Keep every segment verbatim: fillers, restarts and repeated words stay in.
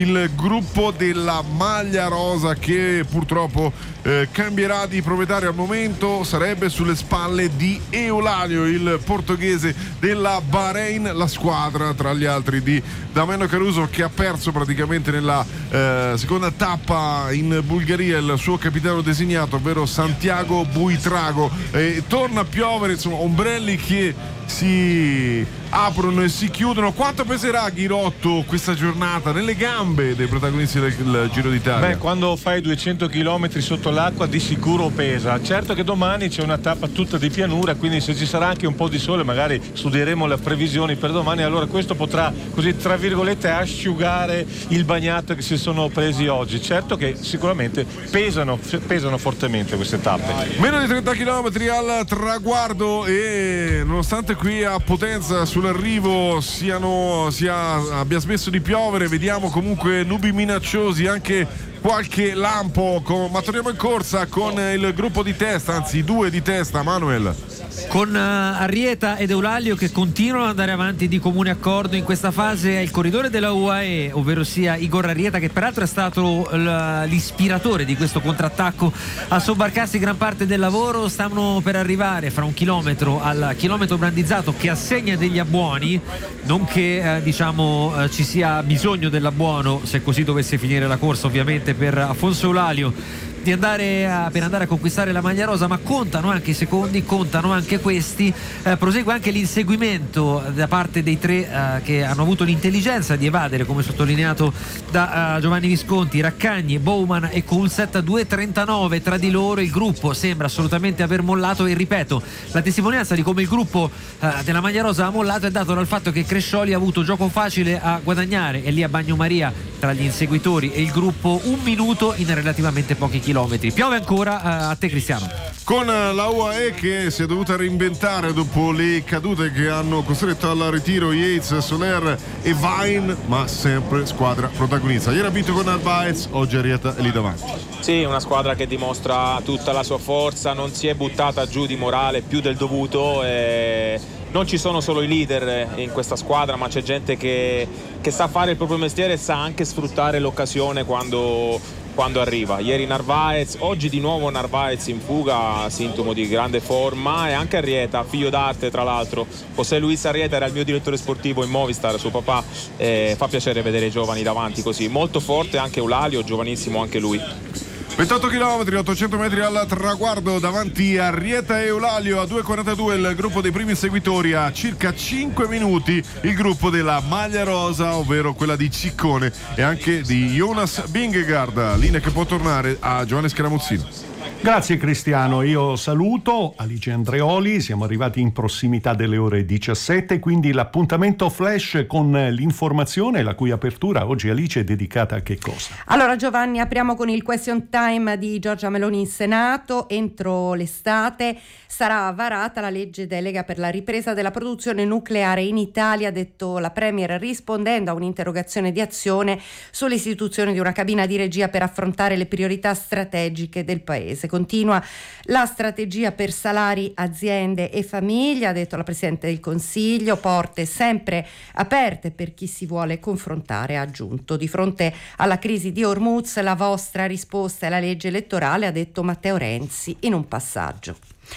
Il gruppo della maglia rosa che purtroppo eh, cambierà di proprietario. Al momento sarebbe sulle spalle di Eulalia, il portoghese della Bahrain, la squadra tra gli altri di Damiano Caruso, che ha perso praticamente nella eh, seconda tappa in Bulgaria il suo capitano designato, ovvero Santiago Buitrago. Eh, torna a piovere, insomma, ombrelli che si aprono e si chiudono. Quanto peserà, Ghirotto, questa giornata nelle gambe dei protagonisti del, del Giro d'Italia? Beh, quando fai duecento chilometri sotto l'acqua di sicuro pesa. Certo che domani c'è una tappa tutta di pianura, quindi se ci sarà anche un po' di sole magari studieremo le previsioni per domani, allora questo potrà, così tra virgolette, asciugare il bagnato che si sono presi oggi. Certo che sicuramente pesano, pesano fortemente queste tappe. Meno di trenta chilometri al traguardo e nonostante qui a Potenza sull'arrivo siano, sia, abbia smesso di piovere, vediamo comunque nubi minacciosi, anche qualche lampo, con, ma torniamo in corsa con il gruppo di testa, anzi due di testa, Manuel. Con uh, Arrieta ed Eulalia che continuano ad andare avanti di comune accordo in questa fase. È il corridore della U A E, ovvero sia Igor Arrieta, che peraltro è stato l- l'ispiratore di questo contrattacco a sobbarcarsi gran parte del lavoro. Stanno per arrivare fra un chilometro al chilometro brandizzato che assegna degli abbuoni, non che eh, diciamo eh, ci sia bisogno dell'abbuono, se così dovesse finire la corsa ovviamente, per Afonso Eulalia di andare a, per andare a conquistare la maglia rosa, ma contano anche i secondi, contano anche questi. Eh, prosegue anche l'inseguimento da parte dei tre eh, che hanno avuto l'intelligenza di evadere, come sottolineato da uh, Giovanni Visconti, Raccagni, Bowman e Coulset. Due trentanove tra di loro. Il gruppo sembra assolutamente aver mollato, e ripeto, la testimonianza di come il gruppo uh, della maglia rosa ha mollato è dato dal fatto che Crescioli ha avuto gioco facile a guadagnare, e lì a Bagnomaria tra gli inseguitori e il gruppo un minuto in relativamente pochi chilometri. Piove ancora, a te Cristiano. Con la U A E che si è dovuta reinventare dopo le cadute che hanno costretto al ritiro Yates, Soler e Vine, ma sempre squadra protagonista. Ieri ha vinto con Narvaez, oggi Arrieta è lì davanti. Sì, una squadra che dimostra tutta la sua forza, non si è buttata giù di morale più del dovuto. E non ci sono solo i leader in questa squadra, ma c'è gente che, che sa fare il proprio mestiere e sa anche sfruttare l'occasione quando, quando arriva. Ieri Narvaez, oggi di nuovo Narvaez in fuga, sintomo di grande forma, e anche Arrieta, figlio d'arte tra l'altro. José Luis Arrieta era il mio direttore sportivo in Movistar, suo papà. Eh, fa piacere vedere i giovani davanti così. Molto forte anche Eulalia, giovanissimo anche lui. ventotto chilometri, ottocento metri al traguardo, davanti a Arrieta e Eulalia. A due quarantadue il gruppo dei primi inseguitori, a circa cinque minuti il gruppo della maglia rosa, ovvero quella di Ciccone e anche di Jonas Vingegaard. Linea che può tornare a Giovanni Scaramuzzino. Grazie Cristiano, io saluto Alice Andreoli, siamo arrivati in prossimità delle ore diciassette, quindi l'appuntamento flash con l'informazione, la cui apertura oggi, Alice, è dedicata a che cosa? Allora Giovanni, apriamo con il question time di Giorgia Meloni in Senato. Entro l'estate sarà varata la legge delega per la ripresa della produzione nucleare in Italia, ha detto la Premier rispondendo a un'interrogazione di Azione sull'istituzione di una cabina di regia per affrontare le priorità strategiche del Paese. Continua la strategia per salari, aziende e famiglie, ha detto la Presidente del Consiglio, porte sempre aperte per chi si vuole confrontare, ha aggiunto. Di fronte alla crisi di Hormuz, la vostra risposta è la legge elettorale, ha detto Matteo Renzi in un passaggio.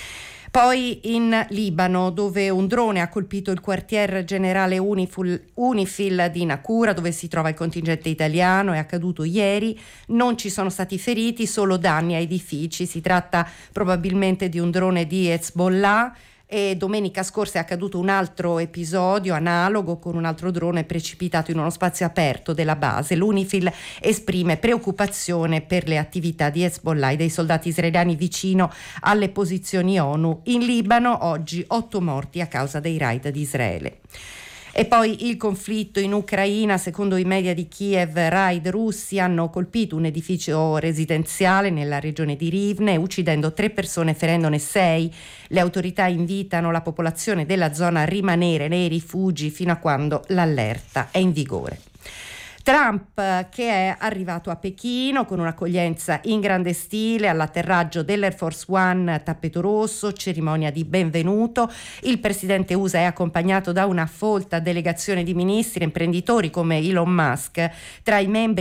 Poi in Libano, dove un drone ha colpito il quartier generale Unifil, Unifil di Naqoura, dove si trova il contingente italiano, è accaduto ieri. Non ci sono stati feriti, solo danni a edifici. Si tratta probabilmente di un drone di Hezbollah. E domenica scorsa è accaduto un altro episodio analogo con un altro drone precipitato in uno spazio aperto della base. L'Unifil esprime preoccupazione per le attività di Hezbollah e dei soldati israeliani vicino alle posizioni ONU in Libano. Oggi otto morti a causa dei raid di Israele. E poi il conflitto in Ucraina, secondo i media di Kiev, raid russi hanno colpito un edificio residenziale nella regione di Rivne, uccidendo tre persone, ferendone sei. Le autorità invitano la popolazione della zona a rimanere nei rifugi fino a quando l'allerta è in vigore. Trump, che è arrivato a Pechino con un'accoglienza in grande stile all'atterraggio dell'Air Force One, tappeto rosso, cerimonia di benvenuto. Il presidente U S A è accompagnato da una folta delegazione di ministri e imprenditori come Elon Musk. Tra i membri